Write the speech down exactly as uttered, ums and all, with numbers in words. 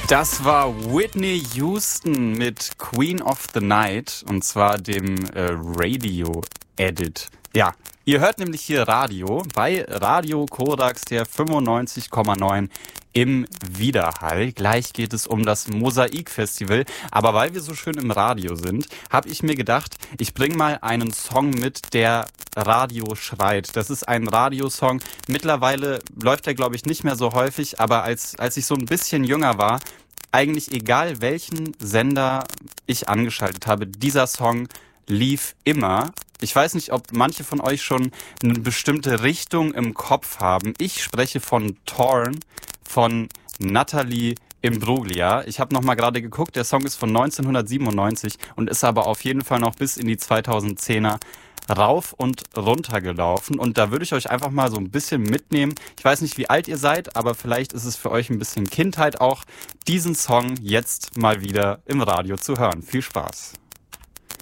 Das war Whitney Houston mit Queen of the Night und zwar dem äh, Radio Edit. Ja, ihr hört nämlich hier Radio bei Radio Korax, der fünfundneunzig Komma neun im Widerhall. Gleich geht es um das Mosaik-Festival. Aber weil wir so schön im Radio sind, habe ich mir gedacht, ich bringe mal einen Song mit, der Radio schreit. Das ist ein Radiosong. Mittlerweile läuft er, glaube ich, nicht mehr so häufig. Aber als, als ich so ein bisschen jünger war, eigentlich egal welchen Sender ich angeschaltet habe, dieser Song lief immer. Ich weiß nicht, ob manche von euch schon eine bestimmte Richtung im Kopf haben. Ich spreche von Torn von Natalie Imbruglia. Ich habe nochmal gerade geguckt, der Song ist von neunzehnhundertsiebenundneunzig und ist aber auf jeden Fall noch bis in die zweitausendzehner rauf und runter gelaufen. Und da würde ich euch einfach mal so ein bisschen mitnehmen. Ich weiß nicht, wie alt ihr seid, aber vielleicht ist es für euch ein bisschen Kindheit auch, diesen Song jetzt mal wieder im Radio zu hören. Viel Spaß.